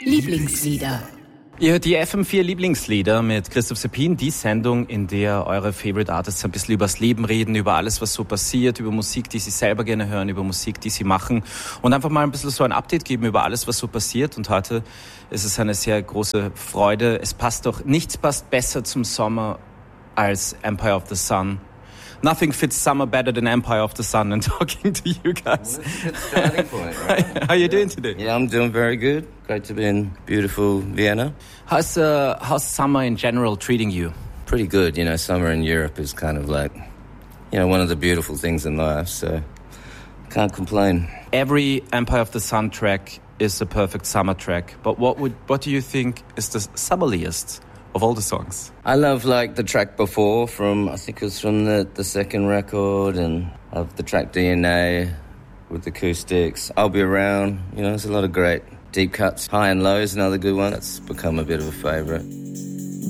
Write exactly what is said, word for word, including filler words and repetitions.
Lieblingslieder. Ihr hört die F M vier Lieblingslieder mit Christoph Seppin, die Sendung, in der eure Favorite Artists ein bisschen übers Leben reden, über alles, was so passiert, über Musik, die sie selber gerne hören, über Musik, die sie machen und einfach mal ein bisschen so ein Update geben über alles, was so passiert. Und heute ist es eine sehr große Freude. Es passt doch, nichts passt besser zum Sommer als Empire of the Sun. Nothing fits summer better than Empire of the Sun, and talking to you guys. Well, that's a good starting point, right? How are you doing today? Yeah, I'm doing very good. Great to be in beautiful Vienna. How's uh, how's summer in general treating you? Pretty good. You know, summer in Europe is kind of like, you know, one of the beautiful things in life, so can't complain. Every Empire of the Sun track is a perfect summer track, but what would what do you think is the summerliest of all the songs? I love like the track before from, I think it was from the, the second record, and I love the track D N A with the acoustics. I'll Be Around, you know, there's a lot of great deep cuts. High and Low is another good one. That's become a bit of a favourite.